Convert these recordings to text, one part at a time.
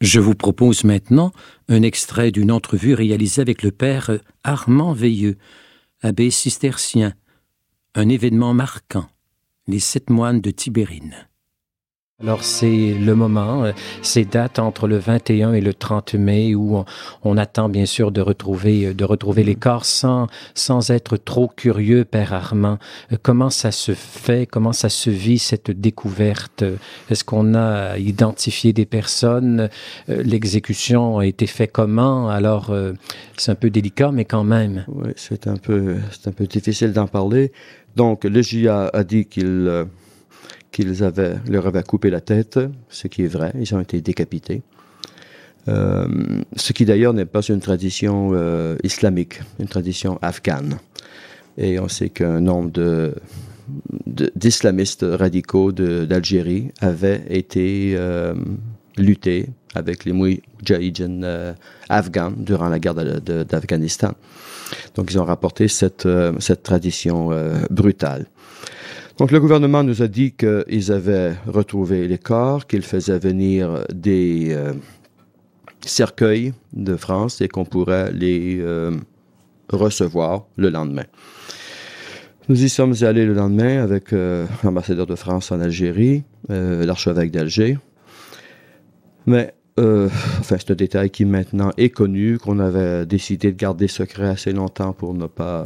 Je vous propose maintenant un extrait d'une entrevue réalisée avec le père Armand Veilleux, abbé cistercien. Un événement marquant, les 7 moines de Tibérine. Alors c'est le moment, ces dates entre le 21 et le 30 mai où on attend bien sûr de retrouver les corps sans être trop curieux, Père Armand. Comment ça se fait, comment ça se vit cette découverte? Est-ce qu'on a identifié des personnes? L'exécution a été faite comment? Alors c'est un peu délicat, mais quand même. Oui, c'est un peu difficile d'en parler. Donc le JA a dit qu'ils leur avaient coupé la tête, ce qui est vrai, ils ont été décapités. Ce qui d'ailleurs n'est pas une tradition islamique, une tradition afghane. Et on sait qu'un nombre d'islamistes radicaux d'Algérie avaient été luttés avec les moudjahidines afghans durant la guerre d'Afghanistan. Donc ils ont rapporté cette tradition brutale. Donc le gouvernement nous a dit qu'ils avaient retrouvé les corps, qu'ils faisaient venir des cercueils de France et qu'on pourrait les recevoir le lendemain. Nous y sommes allés le lendemain avec l'ambassadeur de France en Algérie, l'archevêque d'Alger. Mais c'est un détail qui maintenant est connu, qu'on avait décidé de garder secret assez longtemps pour ne pas...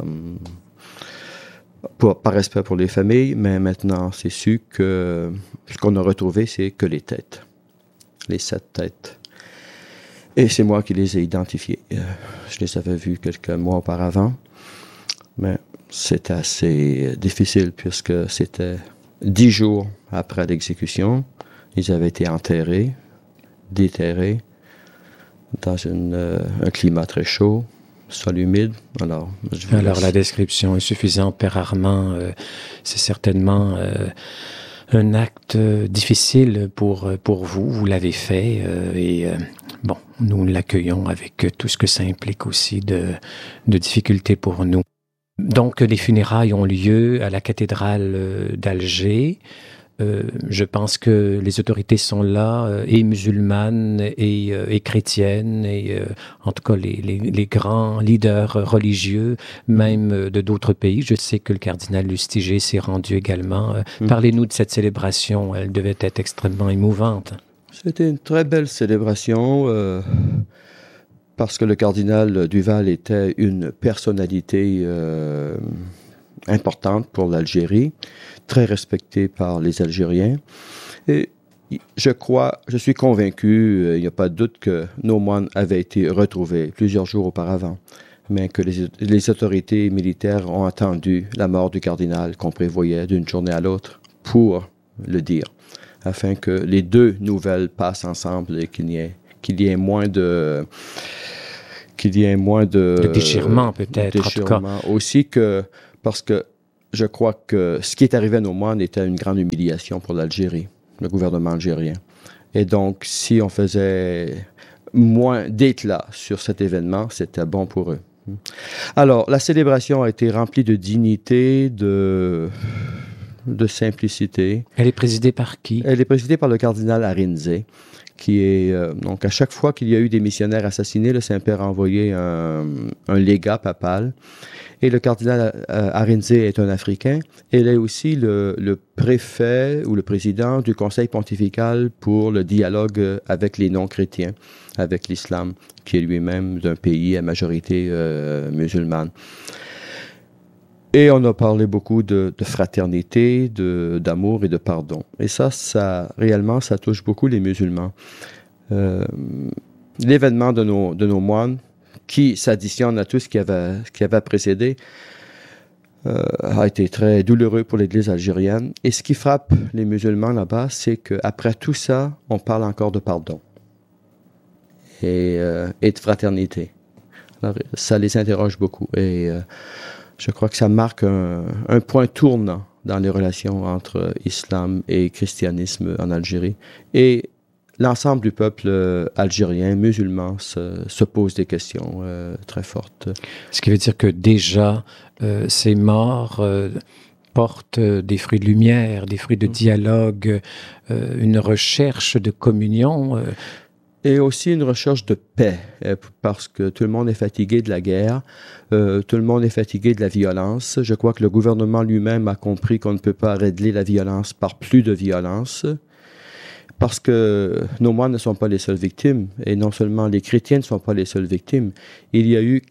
par respect pour les familles, mais maintenant, c'est su que ce qu'on a retrouvé, c'est que les têtes. Les 7 têtes. Et c'est moi qui les ai identifiées. Je les avais vues quelques mois auparavant, mais c'était assez difficile puisque c'était 10 jours après l'exécution. Ils avaient été enterrés, déterrés, dans un climat très chaud. Sol humide. Alors la description est suffisante, Père Armand. C'est certainement un acte difficile pour vous. Vous l'avez fait nous l'accueillons avec tout ce que ça implique aussi de difficultés pour nous. Donc, les funérailles ont lieu à la cathédrale d'Alger. Je pense que les autorités sont là, et musulmanes et chrétiennes, et en tout cas les grands leaders religieux, même de d'autres pays. Je sais que le cardinal Lustiger s'est rendu également. Parlez-nous de cette célébration, elle devait être extrêmement émouvante. C'était une très belle célébration, parce que le cardinal Duval était une personnalité importante pour l'Algérie, très respectée par les Algériens. Et je suis convaincu, il n'y a pas de doute que nos moines avaient été retrouvés plusieurs jours auparavant, mais que les autorités militaires ont attendu la mort du cardinal qu'on prévoyait d'une journée à l'autre pour le dire, afin que les deux nouvelles passent ensemble et qu'il y ait moins de déchirement peut-être. Déchirement. Aussi parce que je crois que ce qui est arrivé à nos moines était une grande humiliation pour l'Algérie, le gouvernement algérien. Et donc, si on faisait moins d'éclat sur cet événement, c'était bon pour eux. Alors, la célébration a été remplie de dignité, de simplicité. Elle est présidée par qui? Elle est présidée par le cardinal Arinze, qui est... donc, à chaque fois qu'il y a eu des missionnaires assassinés, le Saint-Père a envoyé un légat papal. Et le cardinal Arinze est un Africain. Il est aussi le préfet ou le président du Conseil pontifical pour le dialogue avec les non-chrétiens, avec l'islam, qui est lui-même d'un pays à majorité musulmane. Et on a parlé beaucoup de fraternité, d'amour et de pardon. Et ça réellement, ça touche beaucoup les musulmans. L'événement de nos moines, qui s'additionne à tout ce qui avait précédé, a été très douloureux pour l'Église algérienne. Et ce qui frappe les musulmans là-bas, c'est qu'après tout ça, on parle encore de pardon et de fraternité. Alors, ça les interroge beaucoup. Et je crois que ça marque un point tournant dans les relations entre islam et christianisme en Algérie. Et l'ensemble du peuple algérien, musulman, se pose des questions très fortes. Ce qui veut dire que déjà, ces morts portent des fruits de lumière, des fruits de dialogue, une recherche de communion. Et aussi une recherche de paix, parce que tout le monde est fatigué de la guerre, tout le monde est fatigué de la violence. Je crois que le gouvernement lui-même a compris qu'on ne peut pas régler la violence par plus de violence, parce que nos moines ne sont pas les seules victimes, et non seulement les chrétiens ne sont pas les seules victimes. Il y a eu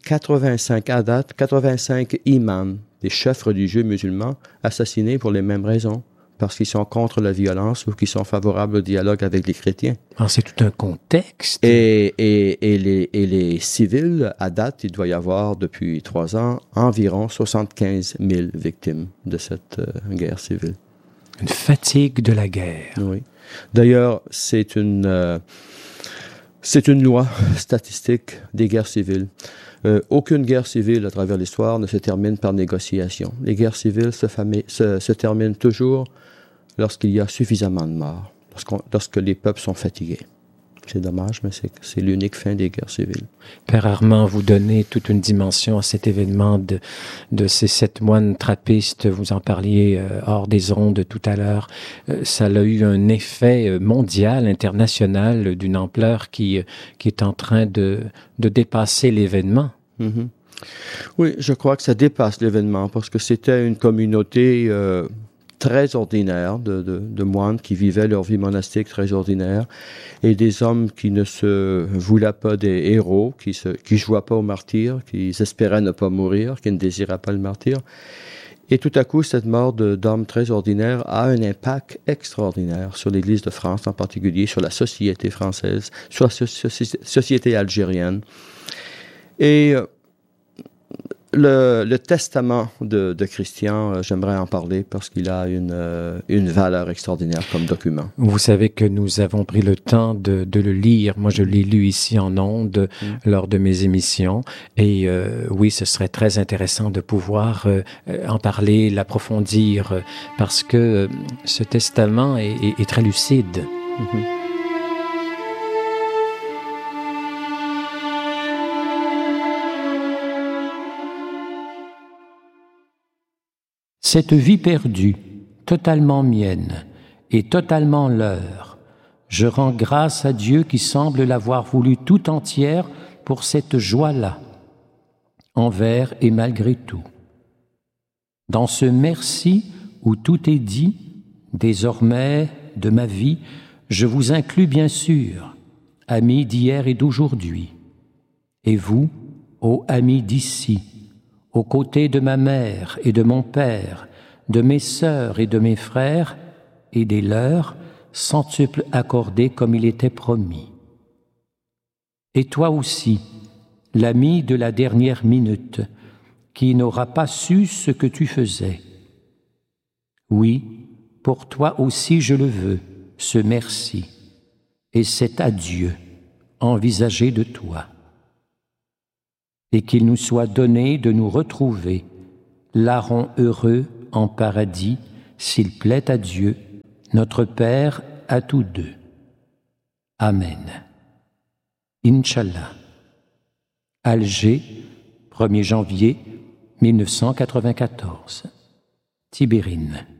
85 imams, des chefs religieux musulmans, assassinés pour les mêmes raisons, parce qu'ils sont contre la violence ou qu'ils sont favorables au dialogue avec les chrétiens. Alors, c'est tout un contexte. Et les civils, à date, il doit y avoir depuis 3 ans environ 75 000 victimes de cette guerre civile. Une fatigue de la guerre. Oui. D'ailleurs, c'est une loi statistique des guerres civiles. Aucune guerre civile à travers l'histoire ne se termine par négociation. Les guerres civiles se terminent toujours lorsqu'il y a suffisamment de morts, lorsque les peuples sont fatigués. C'est dommage, mais c'est l'unique fin des guerres civiles. Père Armand, vous donnez toute une dimension à cet événement de ces 7 moines trappistes. Vous en parliez hors des ondes tout à l'heure. Ça a eu un effet mondial, international, d'une ampleur qui est en train de dépasser l'événement. Mm-hmm. Oui, je crois que ça dépasse l'événement parce que c'était une communauté très ordinaire de moines qui vivaient leur vie monastique très ordinaire et des hommes qui ne se voulaient pas des héros, qui jouaient pas au martyr, qui espéraient ne pas mourir, qui ne désiraient pas le martyr. Et tout à coup, cette mort d'hommes très ordinaires a un impact extraordinaire sur l'Église de France en particulier, sur la société française, sur la société algérienne. Et le testament de Christian, j'aimerais en parler parce qu'il a une valeur extraordinaire comme document. Vous savez que nous avons pris le temps de le lire. Moi, je l'ai lu ici en ondes lors de mes émissions. Et oui, ce serait très intéressant de pouvoir en parler, l'approfondir, parce que ce testament est très lucide. Mm-hmm. Cette vie perdue, totalement mienne et totalement leur, je rends grâce à Dieu qui semble l'avoir voulu tout entière pour cette joie-là, envers et malgré tout. Dans ce merci où tout est dit, désormais de ma vie, je vous inclus bien sûr, amis d'hier et d'aujourd'hui. Et vous, ô amis d'ici, aux côtés de ma mère et de mon père, de mes sœurs et de mes frères, et des leurs, centuple accordés comme il était promis. Et toi aussi, l'ami de la dernière minute, qui n'aura pas su ce que tu faisais. Oui, pour toi aussi je le veux, ce merci, et cet adieu envisagé de toi. Et qu'il nous soit donné de nous retrouver, larrons heureux en paradis, s'il plaît à Dieu, notre Père, à tous deux. Amen. Inch'Allah. Alger, 1er janvier 1994. Tibérine.